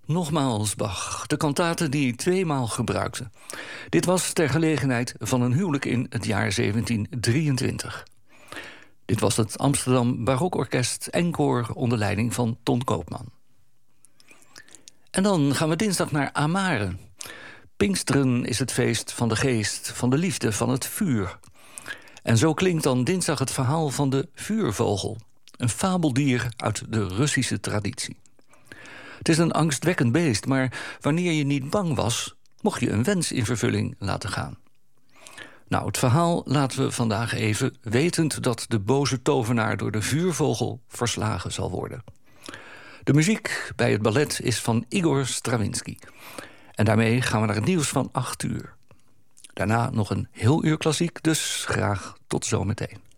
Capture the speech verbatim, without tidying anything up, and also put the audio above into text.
Nogmaals Bach, de kantate die hij tweemaal gebruikte. Dit was ter gelegenheid van een huwelijk in het jaar zeventien drieëntwintig. Dit was het Amsterdam Barokorkest en Koor onder leiding van Ton Koopman. En dan gaan we dinsdag naar Amare. Pinksteren is het feest van de geest, van de liefde, van het vuur. En zo klinkt dan dinsdag het verhaal van de vuurvogel. Een fabeldier uit de Russische traditie. Het is een angstwekkend beest, maar wanneer je niet bang was, mocht je een wens in vervulling laten gaan. Nou, het verhaal laten we vandaag even, wetend dat de boze tovenaar door de vuurvogel verslagen zal worden. De muziek bij het ballet is van Igor Stravinsky. En daarmee gaan we naar het nieuws van acht uur. Daarna nog een heel uur klassiek, dus graag tot zometeen.